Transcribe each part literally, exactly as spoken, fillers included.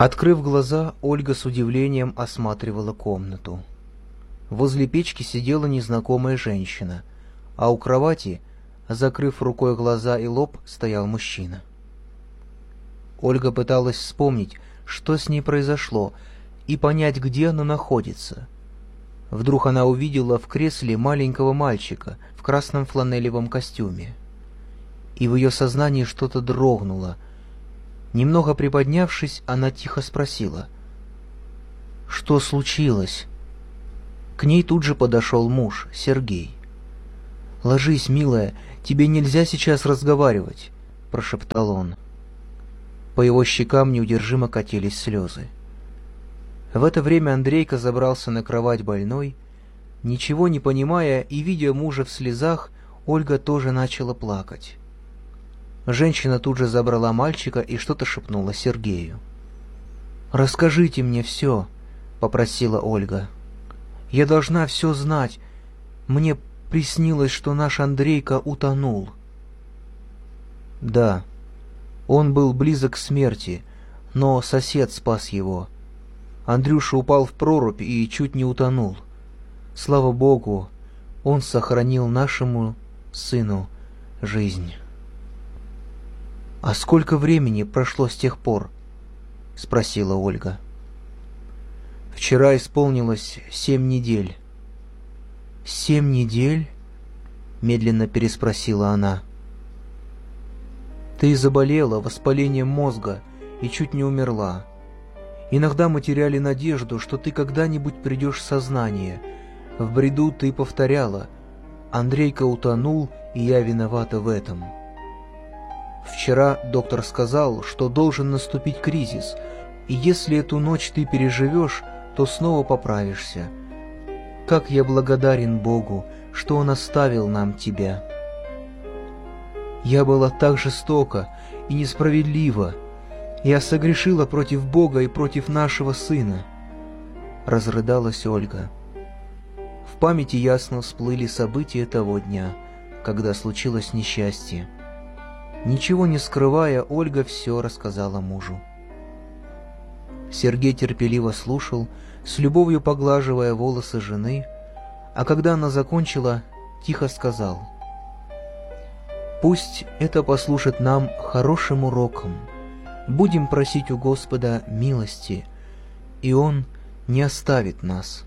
Открыв глаза, Ольга с удивлением осматривала комнату. Возле печки сидела незнакомая женщина, а у кровати, закрыв рукой глаза и лоб, стоял мужчина. Ольга пыталась вспомнить, что с ней произошло, и понять, где она находится. Вдруг она увидела в кресле маленького мальчика в красном фланелевом костюме. И в ее сознании что-то дрогнуло. Немного приподнявшись, она тихо спросила: «Что случилось?» К ней тут же подошел муж, Сергей. «Ложись, милая, тебе нельзя сейчас разговаривать», — прошептал он. По его щекам неудержимо катились слезы. В это время Андрейка забрался на кровать больной. Ничего не понимая и видя мужа в слезах, Ольга тоже начала плакать. Женщина тут же забрала мальчика и что-то шепнула Сергею. «Расскажите мне все», — попросила Ольга. «Я должна все знать. Мне приснилось, что наш Андрейка утонул». «Да, он был близок к смерти, но сосед спас его. Андрюша упал в прорубь и чуть не утонул. Слава Богу, он сохранил нашему сыну жизнь». «А сколько времени прошло с тех пор?» — спросила Ольга. «Вчера исполнилось семь недель». «Семь недель?» — медленно переспросила она. «Ты заболела воспалением мозга и чуть не умерла. Иногда мы теряли надежду, что ты когда-нибудь придешь в сознание. В бреду ты повторяла: Андрейка утонул, и я виновата в этом. Вчера доктор сказал, что должен наступить кризис, и если эту ночь ты переживешь, то снова поправишься. Как я благодарен Богу, что Он оставил нам тебя. Я была так жестока и несправедлива. Я согрешила против Бога и против нашего сына», — разрыдалась Ольга. В памяти ясно всплыли события того дня, когда случилось несчастье. Ничего не скрывая, Ольга все рассказала мужу. Сергей терпеливо слушал, с любовью поглаживая волосы жены, а когда она закончила, тихо сказал: «Пусть это послужит нам хорошим уроком. Будем просить у Господа милости, и Он не оставит нас».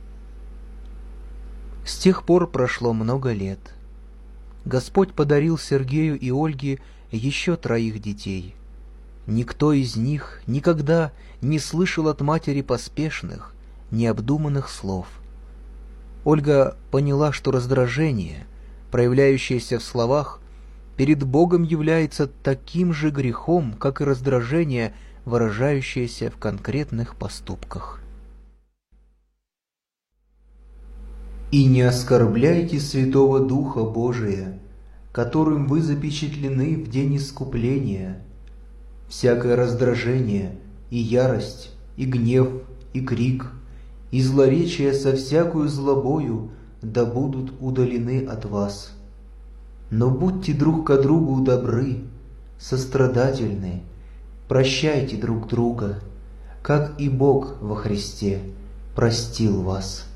С тех пор прошло много лет. Господь подарил Сергею и Ольге еще троих детей. Никто из них никогда не слышал от матери поспешных, необдуманных слов. Ольга поняла, что раздражение, проявляющееся в словах, перед Богом является таким же грехом, как и раздражение, выражающееся в конкретных поступках. «И не оскорбляйте Святого Духа Божия, которым вы запечатлены в день искупления. Всякое раздражение, и ярость, и гнев, и крик, и злоречие со всякую злобою да будут удалены от вас. Но будьте друг ко другу добры, сострадательны, прощайте друг друга, как и Бог во Христе простил вас».